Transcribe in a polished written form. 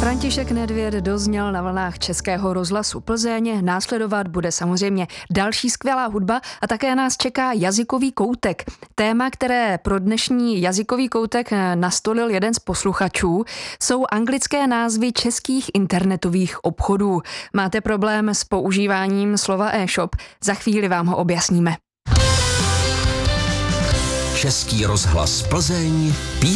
František Nedvěd dozněl na vlnách Českého rozhlasu Plzeň. Následovat bude samozřejmě další skvělá hudba a také nás čeká jazykový koutek. Téma, které pro dnešní jazykový koutek nastolil jeden z posluchačů, jsou anglické názvy českých internetových obchodů. Máte problém s používáním slova e-shop? Za chvíli vám ho objasníme. Český rozhlas Plzeň,